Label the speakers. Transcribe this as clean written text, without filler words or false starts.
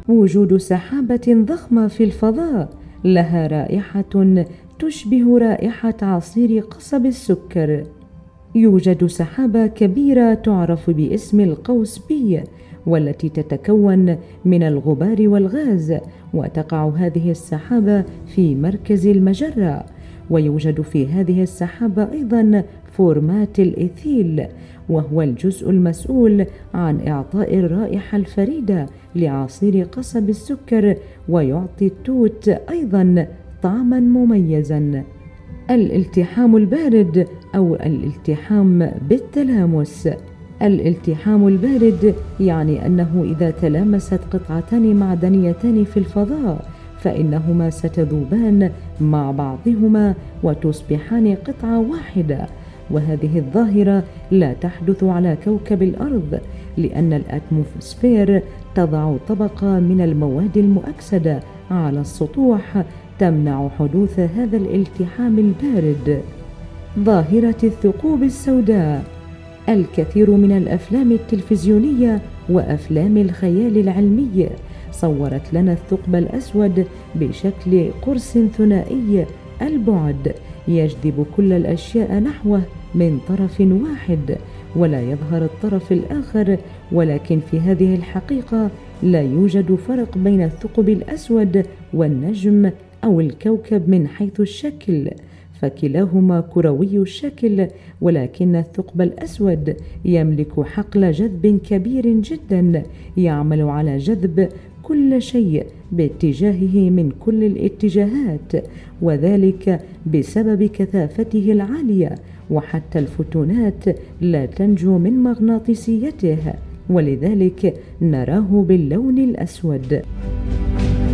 Speaker 1: وجود سحابة ضخمة في الفضاء لها رائحة تشبه رائحة عصير قصب السكر. يوجد سحابة كبيرة تعرف باسم القوس بي، والتي تتكون من الغبار والغاز، وتقع هذه السحابة في مركز المجرة. ويوجد في هذه السحابة أيضا فورمات الإيثيل، وهو الجزء المسؤول عن إعطاء الرائحة الفريدة لعصير قصب السكر، ويعطي التوت أيضا طعما مميزا. الالتحام البارد أو الالتحام بالتلامس. الالتحام البارد يعني أنه إذا تلامست قطعتان معدنيتان في الفضاء فإنهما ستذوبان مع بعضهما وتصبحان قطعة واحدة، وهذه الظاهرة لا تحدث على كوكب الأرض، لأن الأتموسفير تضع طبقة من المواد المؤكسدة على السطوح تمنع حدوث هذا الالتحام البارد. ظاهرة الثقوب السوداء. الكثير من الأفلام التلفزيونية وأفلام الخيال العلمي صورت لنا الثقب الأسود بشكل قرص ثنائي البعد يجذب كل الأشياء نحوه من طرف واحد، ولا يظهر الطرف الآخر. ولكن في هذه الحقيقة لا يوجد فرق بين الثقب الأسود والنجم أو الكوكب من حيث الشكل، فكلاهما كروي الشكل، ولكن الثقب الأسود يملك حقل جذب كبير جدا يعمل على جذب كل شيء باتجاهه من كل الاتجاهات، وذلك بسبب كثافته العالية، وحتى الفوتونات لا تنجو من مغناطيسيته، ولذلك نراه باللون الأسود.